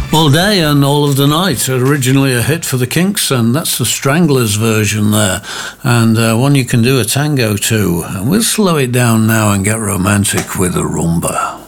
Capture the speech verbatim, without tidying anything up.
All Day and All of the Night, originally a hit for the Kinks, and that's the Stranglers version there, and uh, one you can do a tango to. And we'll slow it down now and get romantic with a rumba.